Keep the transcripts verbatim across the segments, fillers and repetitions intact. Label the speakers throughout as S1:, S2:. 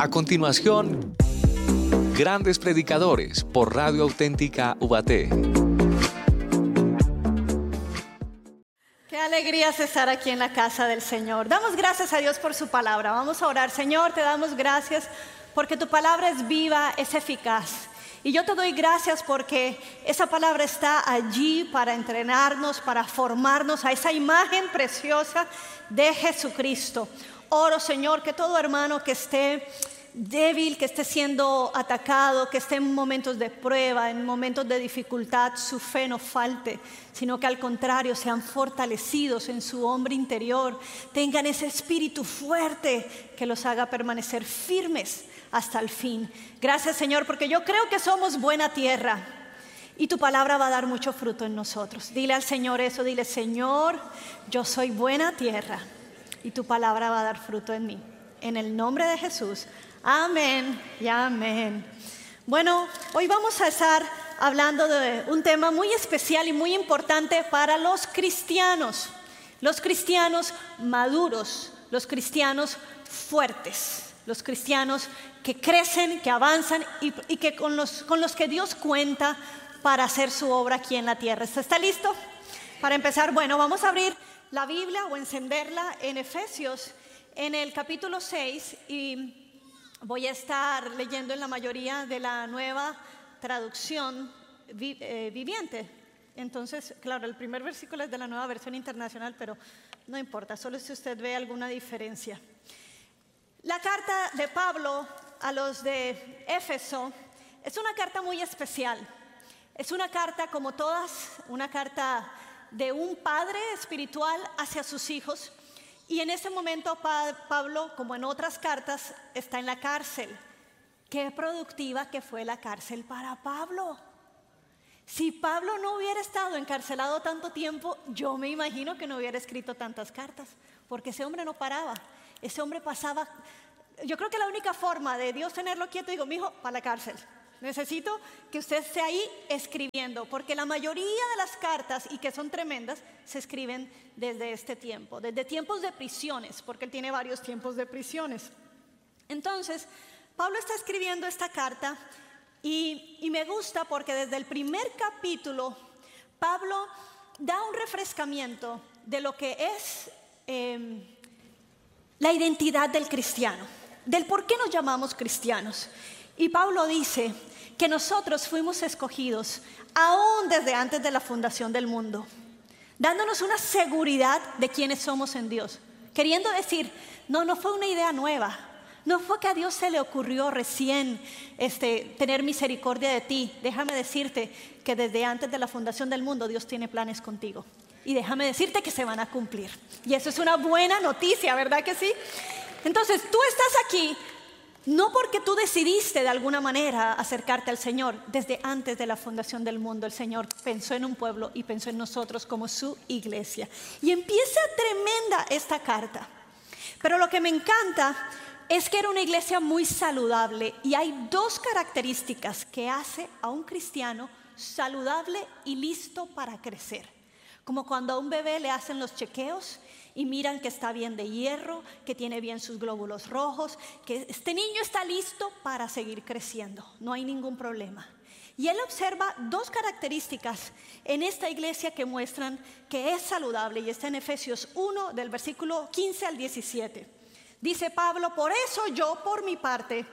S1: A continuación, Grandes Predicadores por Radio Auténtica Ubaté.
S2: Qué alegría es estar aquí en la casa del Señor. Damos gracias a Dios por su palabra. Vamos a orar. Señor, te damos gracias porque tu palabra es viva, es eficaz. Y yo te doy gracias porque esa palabra está allí para entrenarnos, para formarnos a esa imagen preciosa de Jesucristo. Oro, Señor, que todo hermano que esté débil, que esté siendo atacado, que esté en momentos de prueba, en momentos de dificultad, su fe no falte, sino que al contrario sean fortalecidos en su hombre interior, tengan ese espíritu fuerte que los haga permanecer firmes hasta el fin. Gracias, Señor, porque yo creo que somos buena tierra y tu palabra va a dar mucho fruto en nosotros. Dile al Señor eso, dile: Señor, yo soy buena tierra y tu palabra va a dar fruto en mí. En el nombre de Jesús, amén y amén. Bueno, hoy vamos a estar hablando de un tema muy especial y muy importante para los cristianos. Los cristianos maduros, los cristianos fuertes, los cristianos que crecen, que avanzan y, y que con los, con los que Dios cuenta para hacer su obra aquí en la tierra. ¿Está listo? Para empezar, bueno, vamos a abrir la Biblia o encenderla en Efesios, en el capítulo seis, y voy a estar leyendo en la mayoría de la nueva traducción vi, eh, viviente. Entonces, claro, el primer versículo es de la nueva versión internacional, pero no importa, solo si usted ve alguna diferencia. La carta de Pablo a los de Éfeso es una carta muy especial. Es una carta como todas, una carta de un padre espiritual hacia sus hijos. Y en ese momento Pablo, como en otras cartas, está en la cárcel. Qué productiva que fue la cárcel para Pablo. Si Pablo no hubiera estado encarcelado tanto tiempo, yo me imagino que no hubiera escrito tantas cartas, porque ese hombre no paraba. Ese hombre pasaba. Yo creo que la única forma de Dios tenerlo quieto, digo: mijo, para la cárcel. Necesito que usted esté ahí escribiendo, porque la mayoría de las cartas, y que son tremendas, se escriben desde este tiempo, desde tiempos de prisiones, porque él tiene varios tiempos de prisiones. Entonces, Pablo está escribiendo esta carta y, y me gusta porque desde el primer capítulo, Pablo da un refrescamiento de lo que es eh, la identidad del cristiano, del por qué nos llamamos cristianos. Y Pablo dice que nosotros fuimos escogidos aún desde antes de la fundación del mundo, dándonos una seguridad de quiénes somos en Dios. Queriendo decir, no, no fue una idea nueva, no fue que a Dios se le ocurrió recién este, tener misericordia de ti. Déjame decirte que desde antes de la fundación del mundo Dios tiene planes contigo. Y déjame decirte que se van a cumplir. Y eso es una buena noticia, ¿verdad que sí? Entonces, tú estás aquí no porque tú decidiste de alguna manera acercarte al Señor. Desde antes de la fundación del mundo, el Señor pensó en un pueblo y pensó en nosotros como su iglesia. Y empieza tremenda esta carta. Pero lo que me encanta es que era una iglesia muy saludable. Y hay dos características que hace a un cristiano saludable y listo para crecer. Como cuando a un bebé le hacen los chequeos y miran que está bien de hierro, que tiene bien sus glóbulos rojos, que este niño está listo para seguir creciendo, no hay ningún problema. Y él observa dos características en esta iglesia que muestran que es saludable, y está en Efesios uno, del versículo quince al diecisiete. Dice Pablo: por eso yo, por mi parte,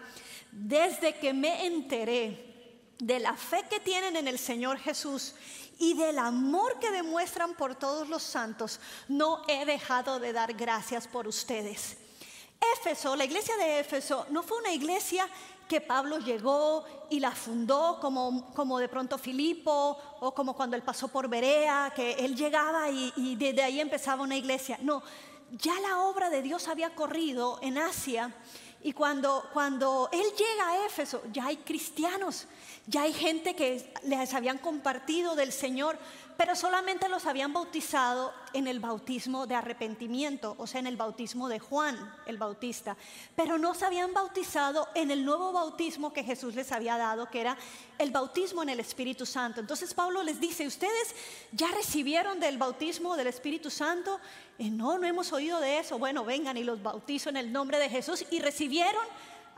S2: desde que me enteré de la fe que tienen en el Señor Jesús y del amor que demuestran por todos los santos, no he dejado de dar gracias por ustedes. Éfeso, la iglesia de Éfeso, no fue una iglesia que Pablo llegó y la fundó como, como de pronto Filipo, o como cuando él pasó por Berea, que él llegaba y, y desde ahí empezaba una iglesia. No, ya la obra de Dios había corrido en Asia. Y cuando, cuando él llega a Éfeso, ya hay cristianos, ya hay gente que les habían compartido del Señor, pero solamente los habían bautizado en el bautismo de arrepentimiento, o sea, en el bautismo de Juan el Bautista, pero no se habían bautizado en el nuevo bautismo que Jesús les había dado, que era el bautismo en el Espíritu Santo. Entonces Pablo les dice: ¿ustedes ya recibieron del bautismo del Espíritu Santo? Eh, no, no hemos oído de eso. Bueno, vengan y los bautizo en el nombre de Jesús. Y recibieron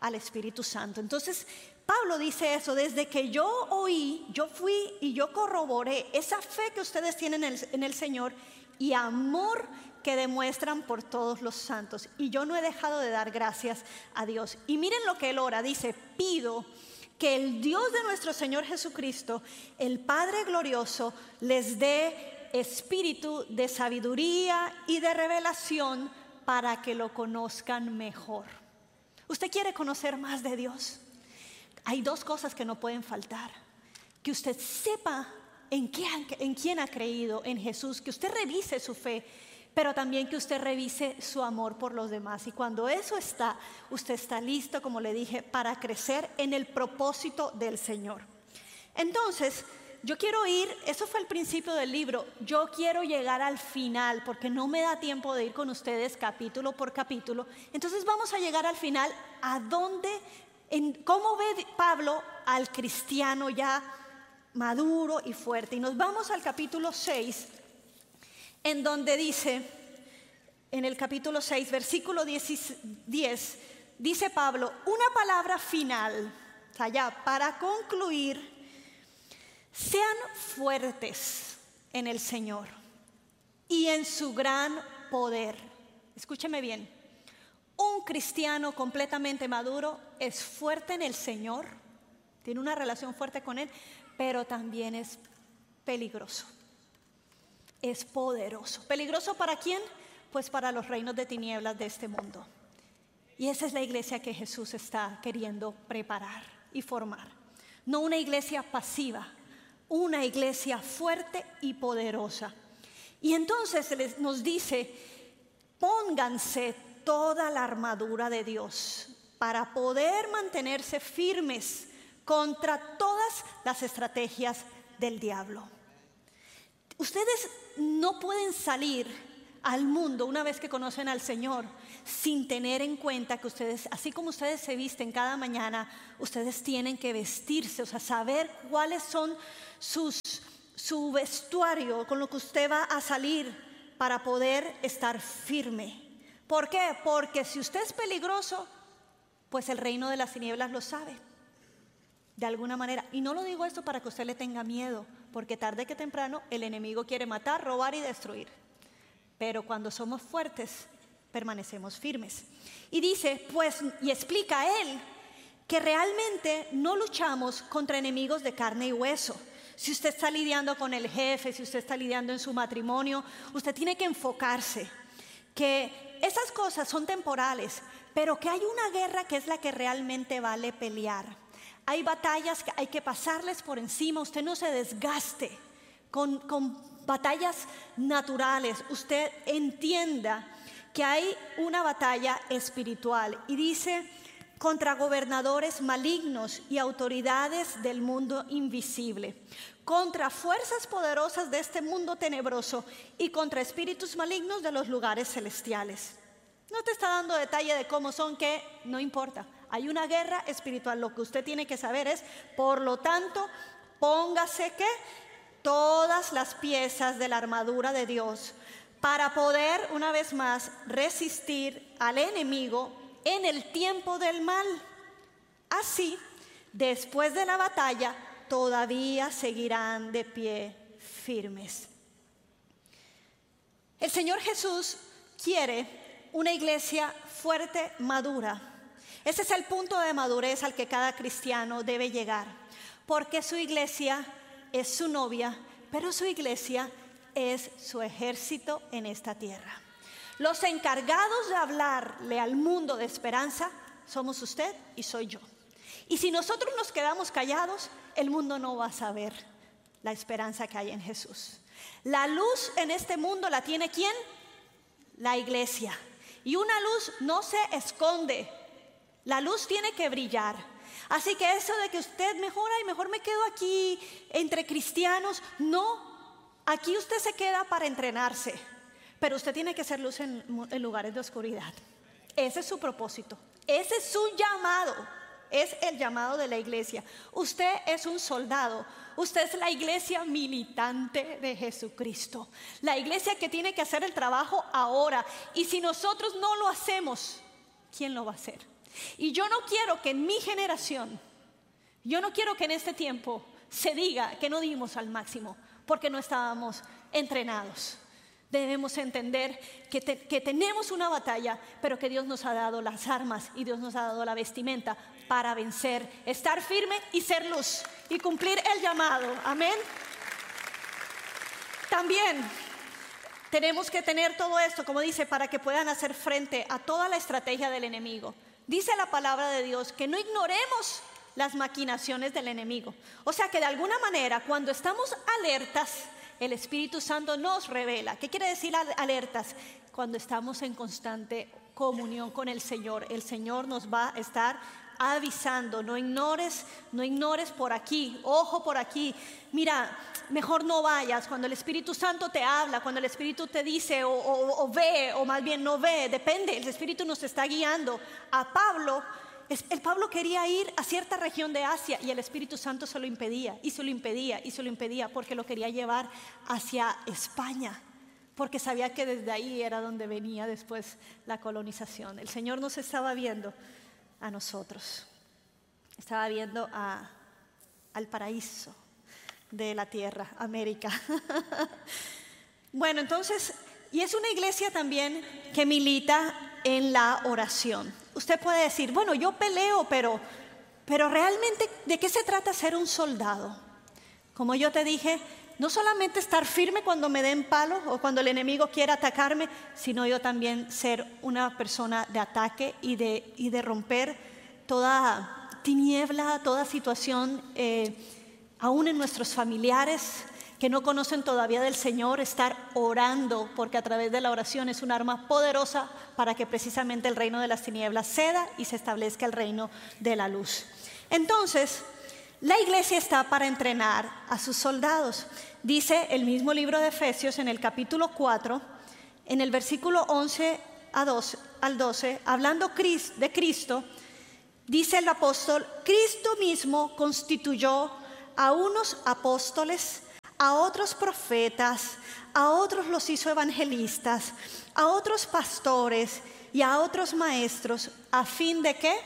S2: al Espíritu Santo. Entonces, Pablo dice eso: desde que yo oí, yo fui y yo corroboré esa fe que ustedes tienen en el, en el Señor y amor que demuestran por todos los santos. Y yo no he dejado de dar gracias a Dios. Y miren lo que él ora, dice: pido que el Dios de nuestro Señor Jesucristo, el Padre glorioso, les dé espíritu de sabiduría y de revelación para que lo conozcan mejor. ¿Usted quiere conocer más de Dios? Hay dos cosas que no pueden faltar: que usted sepa en, qué, en quién ha creído, en Jesús, que usted revise su fe, pero también que usted revise su amor por los demás. Y cuando eso está, usted está listo, como le dije, para crecer en el propósito del Señor. Entonces, yo quiero ir, eso fue el principio del libro, yo quiero llegar al final porque no me da tiempo de ir con ustedes capítulo por capítulo. Entonces vamos a llegar al final, a dónde, en cómo ve Pablo al cristiano ya maduro y fuerte. Y nos vamos al capítulo seis, en donde dice, en el capítulo seis, versículo diez, dice Pablo, una palabra final, o sea, ya para concluir: sean fuertes en el Señor y en su gran poder. Escúcheme bien, un cristiano completamente maduro es fuerte en el Señor, tiene una relación fuerte con Él, pero también es peligroso. Es poderoso. ¿Peligroso para quién? Pues para los reinos de tinieblas de este mundo. Y esa es la iglesia que Jesús está queriendo preparar y formar. No una iglesia pasiva, una iglesia fuerte y poderosa. Y entonces nos dice: pónganse toda la armadura de Dios para poder mantenerse firmes contra todas las estrategias del diablo. Ustedes no pueden salir al mundo una vez que conocen al Señor sin tener en cuenta que ustedes, así como ustedes se visten cada mañana, ustedes tienen que vestirse, o sea, saber cuáles son sus, su vestuario con lo que usted va a salir para poder estar firme. ¿Por qué? Porque si usted es peligroso, pues el reino de las tinieblas lo sabe, de alguna manera. Y no lo digo esto para que usted le tenga miedo, porque tarde que temprano el enemigo quiere matar, robar y destruir. Pero cuando somos fuertes, permanecemos firmes. Y dice, pues, y explica a él que realmente no luchamos contra enemigos de carne y hueso. Si usted está lidiando con el jefe, si usted está lidiando en su matrimonio, usted tiene que enfocarse que esas cosas son temporales, pero que hay una guerra que es la que realmente vale pelear. Hay batallas que hay que pasarles por encima. Usted no se desgaste con, con batallas naturales. Usted entienda que hay una batalla espiritual. Y dice, contra gobernadores malignos y autoridades del mundo invisible, contra fuerzas poderosas de este mundo tenebroso y contra espíritus malignos de los lugares celestiales. No te está dando detalle de cómo son, que no importa. Hay una guerra espiritual. Lo que usted tiene que saber es, por lo tanto, póngase que todas las piezas de la armadura de Dios para poder, una vez más, resistir al enemigo en el tiempo del mal. Así, después de la batalla, todavía seguirán de pie firmes. El Señor Jesús quiere una iglesia fuerte, madura. Ese es el punto de madurez al que cada cristiano debe llegar, porque su iglesia es su novia, pero su iglesia es su ejército en esta tierra. Los encargados de hablarle al mundo de esperanza somos usted y soy yo. Y si nosotros nos quedamos callados, el mundo no va a saber la esperanza que hay en Jesús. La luz en este mundo la tiene ¿quién? La iglesia. Y una luz no se esconde. La luz tiene que brillar. Así que eso de que usted mejora y mejor me quedo aquí entre cristianos, no. Aquí usted se queda para entrenarse, pero usted tiene que ser luz en, en lugares de oscuridad. Ese es su propósito, ese es su llamado, es el llamado de la iglesia. Usted es un soldado, usted es la iglesia militante de Jesucristo, la iglesia que tiene que hacer el trabajo ahora. Y si nosotros no lo hacemos, ¿quién lo va a hacer? Y yo no quiero que en mi generación, yo no quiero que en este tiempo se diga que no dimos al máximo porque no estábamos entrenados. Debemos entender que, te, que tenemos una batalla, pero que Dios nos ha dado las armas y Dios nos ha dado la vestimenta para vencer, estar firme y ser luz y cumplir el llamado. Amén. También tenemos que tener todo esto, como dice, para que puedan hacer frente a toda la estrategia del enemigo. Dice la palabra de Dios que no ignoremos las maquinaciones del enemigo. O sea que de alguna manera, cuando estamos alertas, el Espíritu Santo nos revela. ¿Qué quiere decir alertas? Cuando estamos en constante comunión con el Señor, el Señor nos va a estar avisando. No ignores, no ignores por aquí, ojo por aquí. Mira, mejor no vayas. Cuando el Espíritu Santo te habla, cuando el Espíritu te dice o, o, o ve, o más bien no ve, depende, el Espíritu nos está guiando. A Pablo, el Pablo quería ir a cierta región de Asia y el Espíritu Santo se lo impedía, y se lo impedía, y se lo impedía porque lo quería llevar hacia España, porque sabía que desde ahí era donde venía después la colonización. El Señor nos estaba viendo a nosotros, estaba viendo a, al paraíso de la tierra, América. Bueno, entonces, y es una iglesia también que milita en la oración. Usted puede decir, bueno, yo peleo, pero, pero realmente, ¿de qué se trata ser un soldado? Como yo te dije, no solamente estar firme cuando me den palo o cuando el enemigo quiera atacarme, sino yo también ser una persona de ataque y de, y de romper toda tiniebla, toda situación, eh, aún en nuestros familiares que no conocen todavía del Señor, estar orando, porque a través de la oración es un arma poderosa para que precisamente el reino de las tinieblas ceda y se establezca el reino de la luz. Entonces, la iglesia está para entrenar a sus soldados. Dice el mismo libro de Efesios en el capítulo cuatro, en el versículo once a doce, al doce, hablando de Cristo, dice el apóstol, Cristo mismo constituyó a unos apóstoles, a otros profetas, a otros los hizo evangelistas, a otros pastores y a otros maestros, ¿a fin de qué?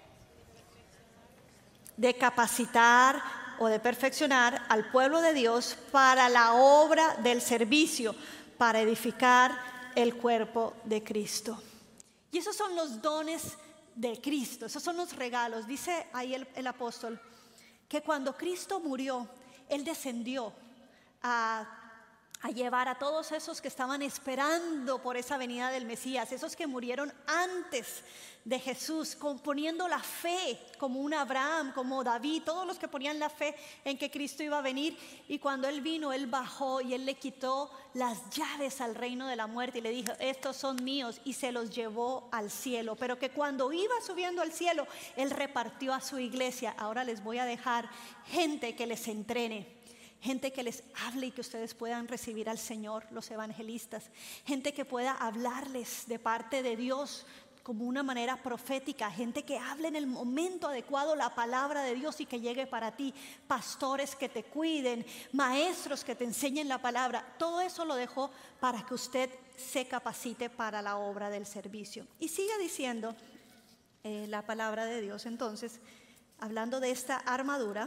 S2: De capacitar o de perfeccionar al pueblo de Dios para la obra del servicio, para edificar el cuerpo de Cristo. Y esos son los dones de Cristo, esos son los regalos. Dice ahí el, el apóstol que cuando Cristo murió, Él descendió A, a llevar a todos esos que estaban esperando por esa venida del Mesías, esos que murieron antes de Jesús, poniendo la fe como un Abraham, como David, todos los que ponían la fe en que Cristo iba a venir. Y cuando Él vino, Él bajó y Él le quitó las llaves al reino de la muerte y le dijo, estos son míos, y se los llevó al cielo. Pero que cuando iba subiendo al cielo, Él repartió a su iglesia. Ahora les voy a dejar gente que les entrene, gente que les hable y que ustedes puedan recibir al Señor, los evangelistas, gente que pueda hablarles de parte de Dios como una manera profética, gente que hable en el momento adecuado la palabra de Dios y que llegue para ti, pastores que te cuiden, maestros que te enseñen la palabra. Todo eso lo dejó para que usted se capacite para la obra del servicio. Y sigue diciendo eh, la palabra de Dios. Entonces, hablando de esta armadura,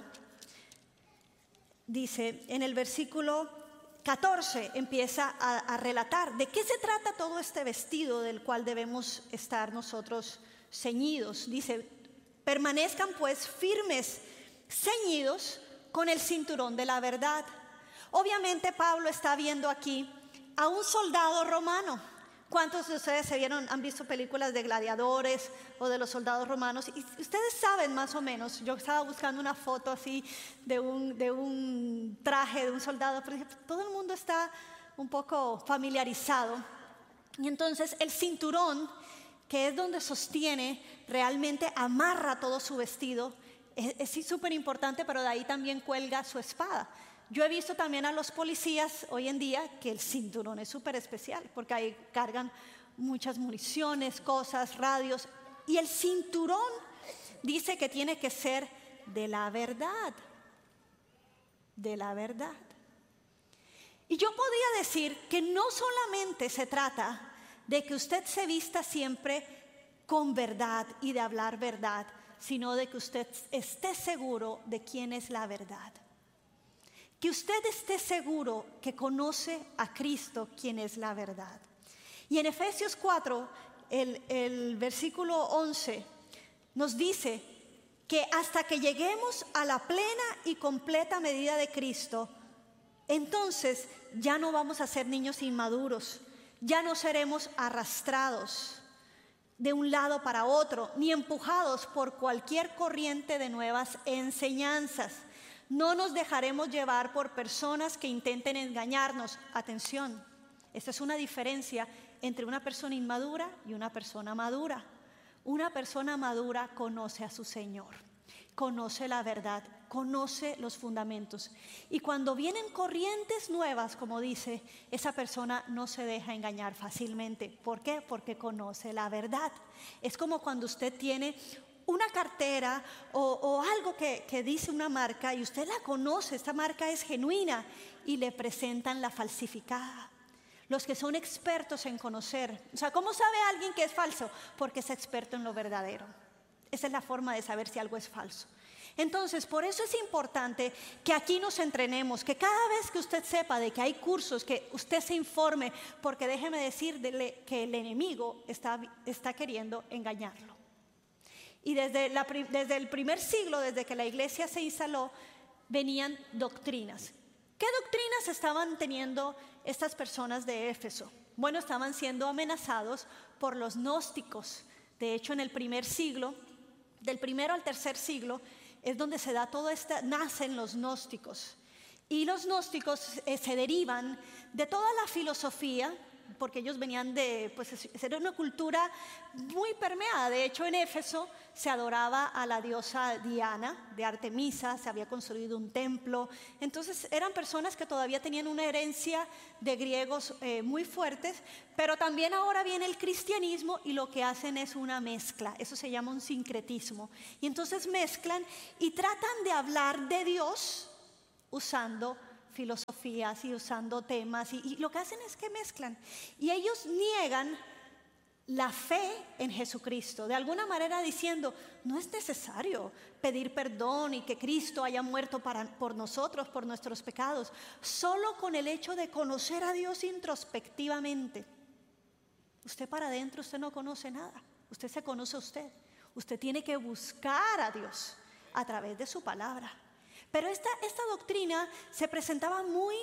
S2: dice en el versículo catorce, empieza a, a relatar de qué se trata todo este vestido del cual debemos estar nosotros ceñidos. Dice, permanezcan pues firmes, ceñidos con el cinturón de la verdad. Obviamente Pablo está viendo aquí a un soldado romano. ¿Cuántos de ustedes se vieron, han visto películas de gladiadores o de los soldados romanos? Y ustedes saben más o menos, yo estaba buscando una foto así de un, de un traje de un soldado, pero todo el mundo está un poco familiarizado. Y entonces el cinturón, que es donde sostiene, realmente amarra todo su vestido, es súper importante, pero de ahí también cuelga su espada. Yo he visto también a los policías hoy en día que el cinturón es súper especial porque ahí cargan muchas municiones, cosas, radios. Y el cinturón dice que tiene que ser de la verdad, de la verdad. Y yo podría decir que no solamente se trata de que usted se vista siempre con verdad y de hablar verdad, sino de que usted esté seguro de quién es la verdad. Que usted esté seguro que conoce a Cristo, quien es la verdad. Y en Efesios cuatro, el, el versículo once, nos dice que hasta que lleguemos a la plena y completa medida de Cristo, entonces ya no vamos a ser niños inmaduros, ya no seremos arrastrados de un lado para otro, ni empujados por cualquier corriente de nuevas enseñanzas. No nos dejaremos llevar por personas que intenten engañarnos. Atención, esta es una diferencia entre una persona inmadura y una persona madura. Una persona madura conoce a su Señor, conoce la verdad, conoce los fundamentos. Y cuando vienen corrientes nuevas, como dice, esa persona no se deja engañar fácilmente. ¿Por qué? Porque conoce la verdad. Es como cuando usted tiene una cartera o, o algo que, que dice una marca y usted la conoce, esta marca es genuina, y le presentan la falsificada. Los que son expertos en conocer, o sea, ¿cómo sabe alguien que es falso? Porque es experto en lo verdadero. Esa es la forma de saber si algo es falso. Entonces, por eso es importante que aquí nos entrenemos, que cada vez que usted sepa de que hay cursos, que usted se informe, porque déjeme decirle que el enemigo está, está queriendo engañarlo. Y desde, la, desde el primer siglo, desde que la iglesia se instaló, venían doctrinas. ¿Qué doctrinas estaban teniendo estas personas de Éfeso? Bueno, estaban siendo amenazados por los gnósticos. De hecho, en el primer siglo, del primero al tercer siglo, es donde se da todo esto, nacen los gnósticos. Y los gnósticos eh, se derivan de toda la filosofía, porque ellos venían de, pues era una cultura muy permeada. De hecho, en Éfeso se adoraba a la diosa Diana de Artemisa, se había construido un templo. Entonces eran personas que todavía tenían una herencia de griegos eh, muy fuertes, pero también ahora viene el cristianismo y lo que hacen es una mezcla. Eso se llama un sincretismo. Y entonces mezclan y tratan de hablar de Dios usando filosofías y usando temas, y, y lo que hacen es que mezclan, y ellos niegan la fe en Jesucristo, de alguna manera diciendo, no es necesario pedir perdón y que Cristo haya muerto para, por nosotros, por nuestros pecados, solo con el hecho de conocer a Dios introspectivamente. Usted para adentro, usted no conoce nada, usted se conoce a usted, usted tiene que buscar a Dios a través de su palabra. Pero esta, esta doctrina se presentaba muy,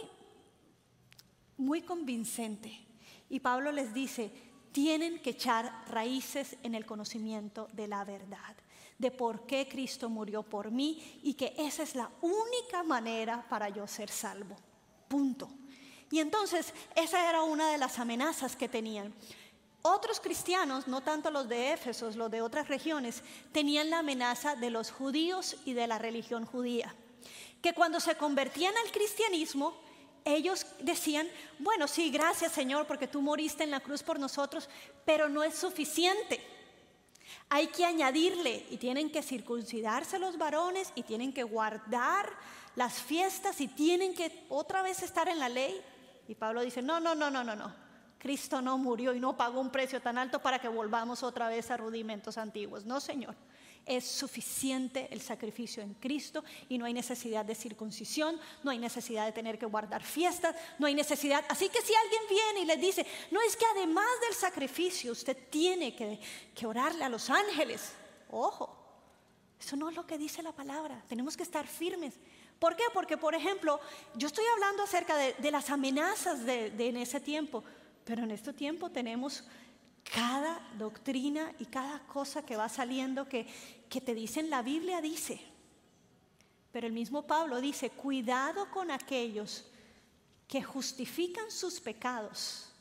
S2: muy convincente. Y Pablo les dice, tienen que echar raíces en el conocimiento de la verdad, de por qué Cristo murió por mí y que esa es la única manera para yo ser salvo. Punto. Y entonces esa era una de las amenazas que tenían. Otros cristianos, no tanto los de Éfeso, los de otras regiones, tenían la amenaza de los judíos y de la religión judía. Que cuando se convertían al cristianismo, ellos decían, bueno, sí, gracias Señor, porque tú moriste en la cruz por nosotros, pero no es suficiente. Hay que añadirle, y tienen que circuncidarse los varones, y tienen que guardar las fiestas, y tienen que otra vez estar en la ley. Y Pablo dice, no, no, no, no, no, no. Cristo no murió y no pagó un precio tan alto para que volvamos otra vez a rudimentos antiguos. No, Señor. Es suficiente el sacrificio en Cristo y no hay necesidad de circuncisión, no hay necesidad de tener que guardar fiestas, no hay necesidad. Así que si alguien viene y les dice, no, es que además del sacrificio usted tiene que, que orarle a los ángeles. Ojo, eso no es lo que dice la palabra, tenemos que estar firmes. ¿Por qué? Porque, por ejemplo, yo estoy hablando acerca de, de las amenazas de, de en ese tiempo, pero en este tiempo tenemos cada doctrina y cada cosa que va saliendo que, que te dicen, la Biblia dice. Pero el mismo Pablo dice, cuidado con aquellos que justifican sus pecados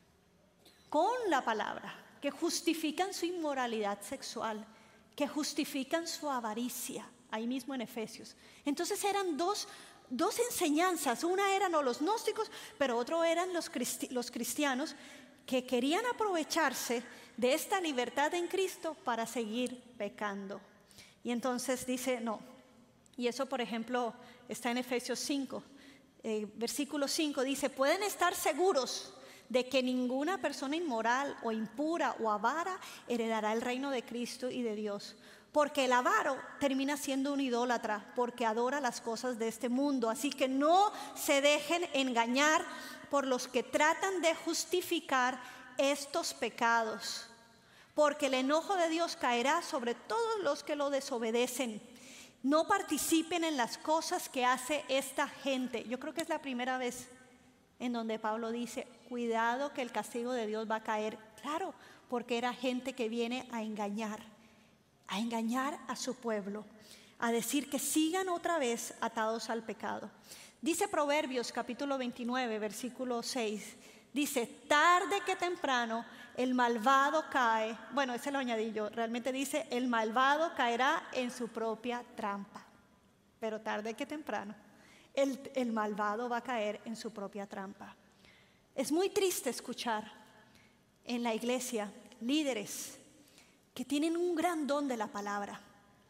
S2: con la palabra, que justifican su inmoralidad sexual, que justifican su avaricia, ahí mismo en Efesios. Entonces eran dos, dos enseñanzas, una eran los gnósticos, pero otro eran los, cristi- los cristianos, que querían aprovecharse de esta libertad en Cristo para seguir pecando. Y entonces dice, no. Y eso, por ejemplo, está en Efesios cinco, eh, versículo cinco, dice, pueden estar seguros de que ninguna persona inmoral o impura o avara heredará el reino de Cristo y de Dios. Porque el avaro termina siendo un idólatra, porque adora las cosas de este mundo. Así que no se dejen engañar por los que tratan de justificar estos pecados, porque el enojo de Dios caerá sobre todos los que lo desobedecen. No participen en las cosas que hace esta gente. Yo creo que es la primera vez en donde Pablo dice, cuidado que el castigo de Dios va a caer. Claro, porque era gente que viene a engañar, a engañar a su pueblo, a decir que sigan otra vez atados al pecado. Dice Proverbios capítulo veintinueve, versículo seis, dice, tarde que temprano el malvado cae, bueno, ese lo añadí yo, realmente dice, el malvado caerá en su propia trampa, pero tarde que temprano el, el malvado va a caer en su propia trampa. Es muy triste escuchar en la iglesia líderes que tienen un gran don de la palabra,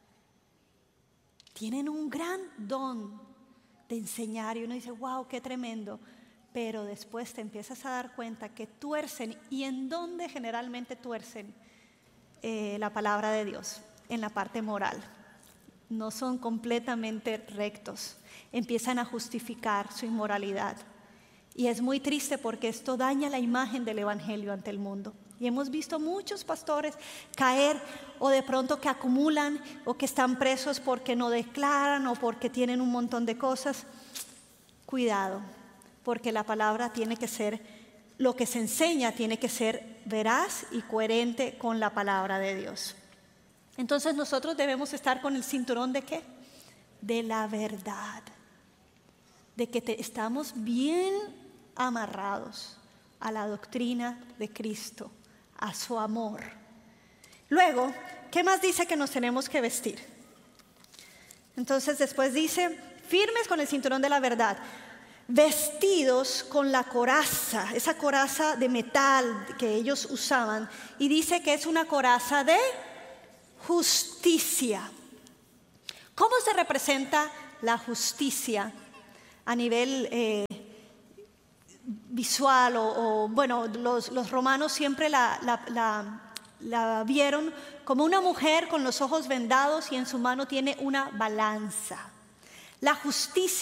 S2: tienen un gran don de enseñar y uno dice, wow, qué tremendo. Pero después te empiezas a dar cuenta que tuercen, ¿y en dónde generalmente tuercen? Eh, la palabra de Dios, en la parte moral. No son completamente rectos, empiezan a justificar su inmoralidad. Y es muy triste porque esto daña la imagen del evangelio ante el mundo. Y hemos visto muchos pastores caer o de pronto que acumulan o que están presos porque no declaran o porque tienen un montón de cosas. Cuidado, porque la palabra tiene que ser, lo que se enseña tiene que ser veraz y coherente con la palabra de Dios. Entonces nosotros debemos estar con el cinturón ¿de qué? De la verdad, de que te, estamos bien amarrados a la doctrina de Cristo, a su amor. Luego, ¿qué más dice que nos tenemos que vestir? Entonces después dice, firmes con el cinturón de la verdad, vestidos con la coraza, esa coraza de metal que ellos usaban, y dice que es una coraza de justicia. ¿Cómo se representa la justicia a nivel eh, visual? O, o bueno, los, los romanos siempre la, la, la, la vieron como una mujer con los ojos vendados y en su mano tiene una balanza. La justicia